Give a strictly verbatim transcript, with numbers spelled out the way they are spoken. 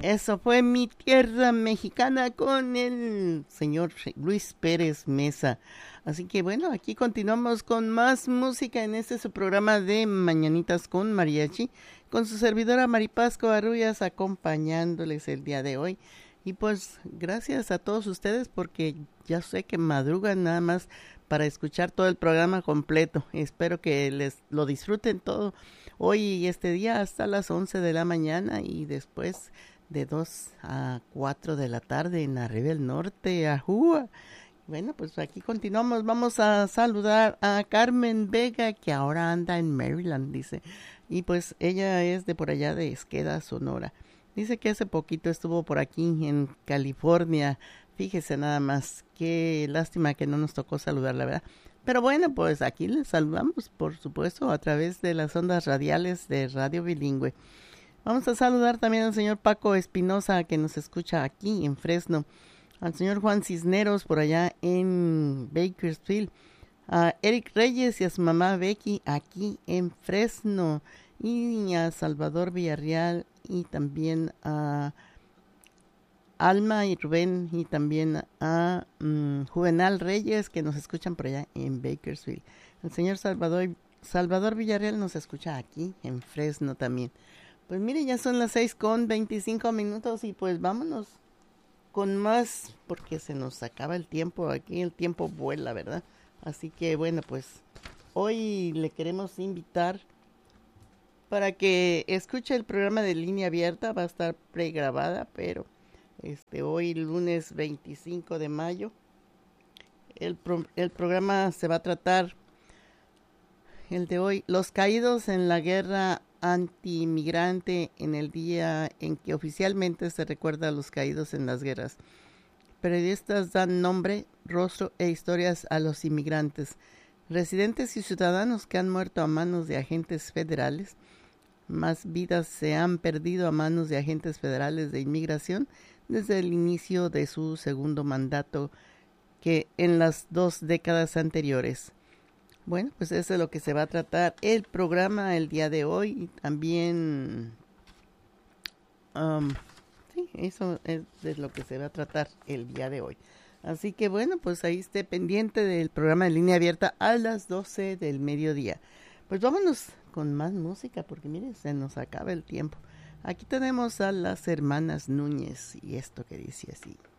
Eso fue Mi Tierra Mexicana con el señor Luis Pérez Mesa. Así que bueno, aquí continuamos con más música en este su programa de Mañanitas con Mariachi, con su servidora Maripaz Covarrubias acompañándoles el día de hoy. Y pues gracias a todos ustedes porque ya sé que madrugan nada más para escuchar todo el programa completo. Espero que les lo disfruten todo hoy y este día hasta las once de la mañana y después de dos a cuatro de la tarde en Arriba del Norte, Ajúa. Bueno, pues aquí continuamos. Vamos a saludar a Carmen Vega, que ahora anda en Maryland, dice. Y pues ella es de por allá de Esqueda, Sonora. Dice que hace poquito estuvo por aquí en California. Fíjese nada más. Qué lástima que no nos tocó saludar, la verdad. Pero bueno, pues aquí les saludamos, por supuesto, a través de las ondas radiales de Radio Bilingüe. Vamos a saludar también al señor Paco Espinosa, que nos escucha aquí en Fresno. Al señor Juan Cisneros, por allá en Bakersfield. A Eric Reyes y a su mamá Becky, aquí en Fresno. Y a Salvador Villarreal y también a Alma y Rubén y también a um, Juvenal Reyes, que nos escuchan por allá en Bakersfield. El señor Salvador, Salvador Villarreal nos escucha aquí en Fresno también. Pues mire, ya son las seis con veinticinco minutos y pues vámonos con más, porque se nos acaba el tiempo, aquí el tiempo vuela, ¿verdad? Así que bueno, pues hoy le queremos invitar para que escuche el programa de Línea Abierta, va a estar pregrabada, pero este hoy lunes veinticinco de mayo, el, pro, el programa se va a tratar, el de hoy, los caídos en la guerra anti-inmigrante en el día en que oficialmente se recuerda a los caídos en las guerras. Periodistas dan nombre, rostro e historias a los inmigrantes, residentes y ciudadanos que han muerto a manos de agentes federales. Más vidas se han perdido a manos de agentes federales de inmigración desde el inicio de su segundo mandato que en las dos décadas anteriores. Bueno, pues eso es lo que se va a tratar el programa el día de hoy. Y también, um, sí, eso es de lo que se va a tratar el día de hoy. Así que bueno, pues ahí esté pendiente del programa de Línea Abierta a las doce del mediodía. Pues vámonos con más música porque miren, se nos acaba el tiempo. Aquí tenemos a las hermanas Núñez y esto que dice así.